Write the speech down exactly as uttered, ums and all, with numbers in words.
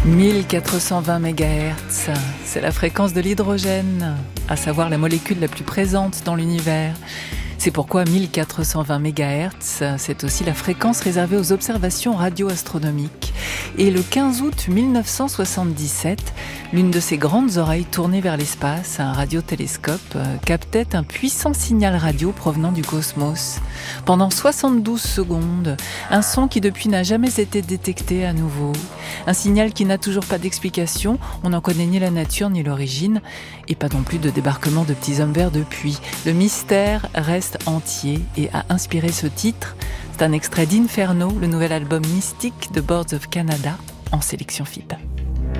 mille quatre cent vingt mégahertz, c'est la fréquence de l'hydrogène, à savoir la molécule la plus présente dans l'univers. C'est pourquoi mille quatre cent vingt mégahertz, c'est aussi la fréquence réservée aux observations radioastronomiques. Et le quinze août mille neuf cent soixante-dix-sept, l'une de ces grandes oreilles tournées vers l'espace, un radiotélescope, captait un puissant signal radio provenant du cosmos. Pendant soixante-douze secondes, un son qui depuis n'a jamais été détecté à nouveau. Un signal qui n'a toujours pas d'explication, on n'en connaît ni la nature ni l'origine, et pas non plus de débarquement de petits hommes verts depuis. Le mystère reste entier et a inspiré ce titre. C'est un extrait d'Inferno, le nouvel album mystique de Birds of Canada, en sélection F I B.